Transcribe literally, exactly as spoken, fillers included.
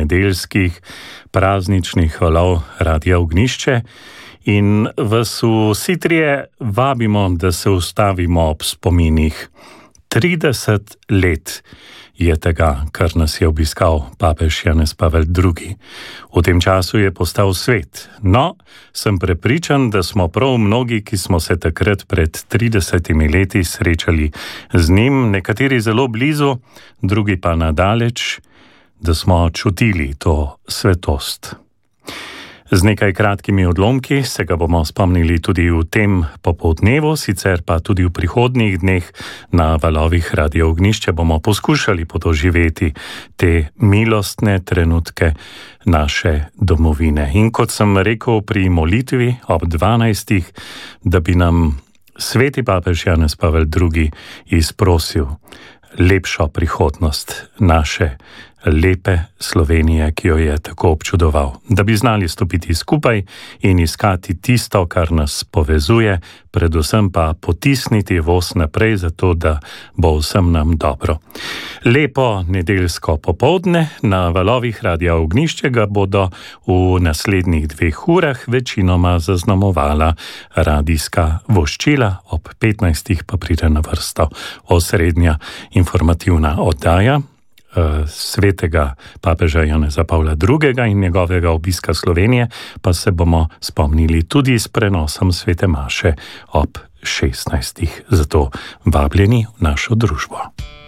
nedeljskih prazničnih valov Radia Ognišče in vas vsi trije vabimo, da se ustavimo ob spominih. trideset let je tega, kar nas je obiskal papež Janez Pavel drugi. V tem času je postal svet. No, sem prepričan, da smo prav mnogi, ki smo se takrat pred tridesetimi leti srečali z njim, nekateri zelo blizu, drugi pa nadaleč, da smo čutili to svetost. Z nekaj kratkimi odlomki se ga bomo spomnili tudi v tem popoldnevu, sicer pa tudi v prihodnjih dneh na valovih Radia Ognišče bomo poskušali podoživeti te milostne trenutke naše domovine. In kot sem rekel pri molitvi ob dvanajstih, da bi nam sveti papež Janez Pavel drugi izprosil lepšo prihodnost naše lepe Slovenije, ki jo je tako občudoval. Da bi znali stopiti skupaj in iskati tisto, kar nas povezuje, predvsem pa potisniti voz naprej, zato da bo vsem nam dobro. Lepo nedeljsko popoldne na valovih Radia Ognišče ga bodo v naslednjih dveh urah večinoma zaznamovala radijska voščila, ob petnajstih pa pride na vrsto osrednja informativna oddaja svetega papeža Janeza Pavla drugega in njegovega obiska Slovenije, pa se bomo spomnili tudi s prenosom svete maše ob šestnajstih. Zato vabljeni v našo družbo.